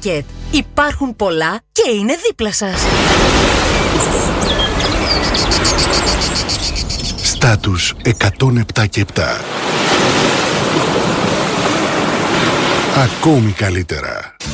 μάρκετ. Υπάρχουν πολλά και είναι δίπλα σας. Στάτους 107 και 7. Ακόμη καλύτερα.